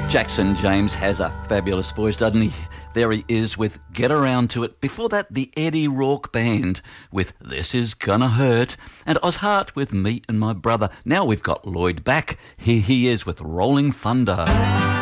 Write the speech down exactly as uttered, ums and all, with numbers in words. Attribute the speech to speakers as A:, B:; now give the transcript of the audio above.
A: Jackson James has a fabulous voice, doesn't he? There he is with Get Around to It. Before that, the Eddie Rourke Band with This Is Gonna Hurt. And Oz Hart with Me and My Brother. Now we've got Lloyd back. Here he is with Rolling Thunder.